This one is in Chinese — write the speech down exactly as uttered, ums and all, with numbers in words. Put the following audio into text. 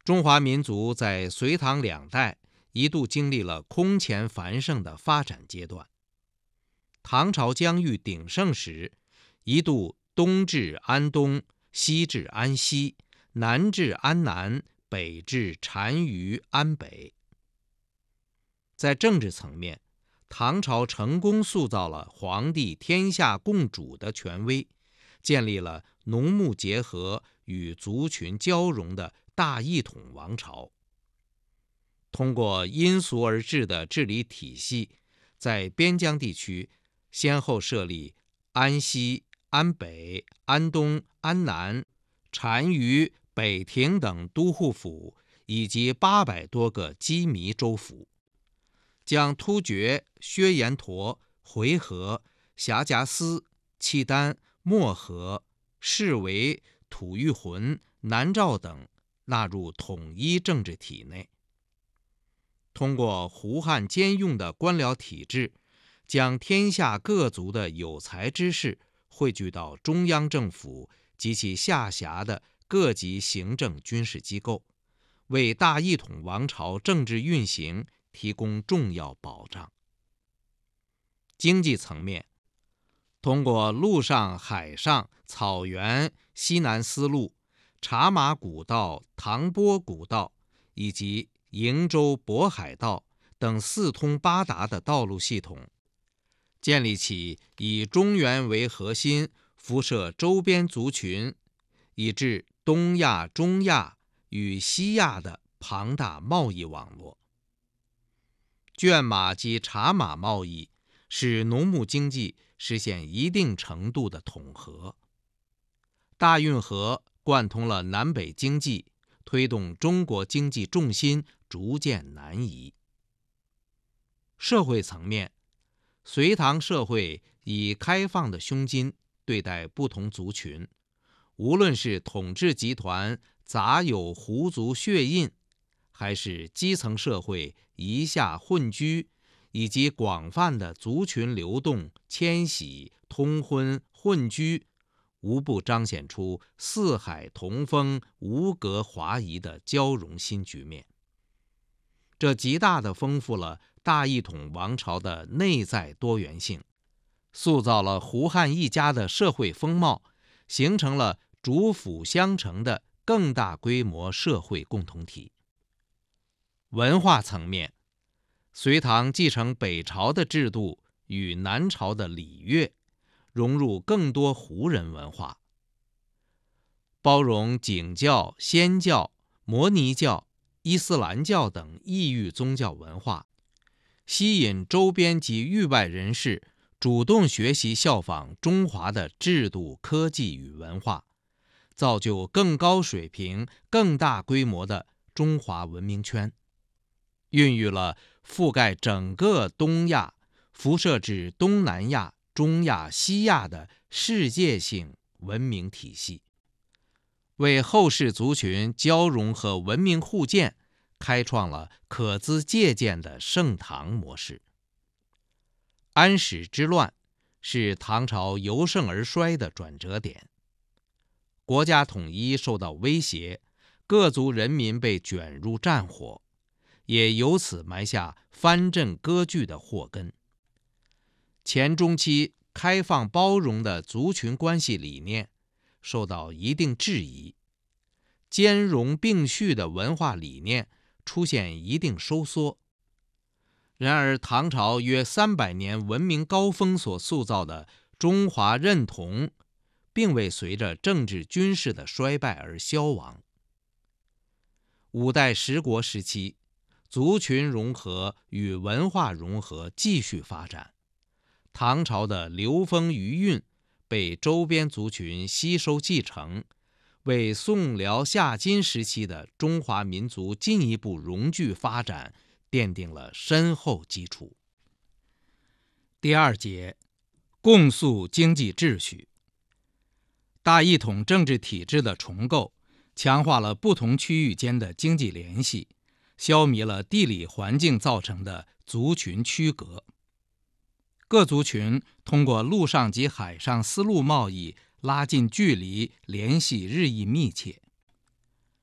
中华民族在隋唐两代一度经历了空前繁盛的发展阶段。唐朝疆域鼎盛时，一度东至安东，西至安西，南至安南，北至单于安北。在政治层面，唐朝成功塑造了皇帝天下共主的权威，建立了农牧结合与族群交融的大一统王朝。通过因俗而治的治理体系，在边疆地区先后设立安西、安北、安东、安南、单于、北庭等都护府，以及八百多个羁縻州府，将突厥、薛延陀、回纥、辖迦斯、契丹、漠河、释维、吐谷浑、南诏等纳入统一政治体内。通过胡汉兼用的官僚体制，将天下各族的有才之士汇聚到中央政府及其下辖的各级行政军事机构，为大一统王朝政治运行提供重要保障。经济层面，通过陆上、海上、草原、西南丝路、茶马古道、唐波古道以及瀛洲渤海道等四通八达的道路系统，建立起以中原为核心，辐射周边族群，以至东亚、中亚与西亚的庞大贸易网络。圈马及茶马贸易使农牧经济实现一定程度的统合。大运河贯通了南北经济，推动中国经济重心逐渐南移。社会层面，隋唐社会以开放的胸襟对待不同族群，无论是统治集团杂有胡族血印，还是基层社会夷夏混居，以及广泛的族群流动、迁徙、通婚、混居，无不彰显出四海同风、无隔华夷的交融新局面。这极大地丰富了大一统王朝的内在多元性，塑造了胡汉一家的社会风貌，形成了主辅相承的更大规模社会共同体。文化层面，隋唐继承北朝的制度与南朝的礼乐，融入更多胡人文化，包容景教、仙教、摩尼教、伊斯兰教等异域宗教文化，吸引周边及域外人士主动学习效仿中华的制度、科技与文化，造就更高水平、更大规模的中华文明圈，孕育了覆盖整个东亚、辐射至东南亚、中亚、西亚的世界性文明体系，为后世族群交融和文明互鉴开创了可资借鉴的盛唐模式。安史之乱是唐朝由盛而衰的转折点，国家统一受到威胁，各族人民被卷入战火，也由此埋下藩镇割据的祸根。前中期开放包容的族群关系理念受到一定质疑，兼容并蓄的文化理念出现一定收缩。然而唐朝约三百年文明高峰所塑造的中华认同，并未随着政治军事的衰败而消亡。五代十国时期，族群融合与文化融合继续发展，唐朝的流风余韵被周边族群吸收继承，为宋辽夏金时期的中华民族进一步融聚发展奠定了深厚基础。第二节，共塑经济秩序。大一统政治体制的重构，强化了不同区域间的经济联系，消弭了地理环境造成的族群区隔。各族群通过陆上及海上丝路贸易拉近距离，联系日益密切。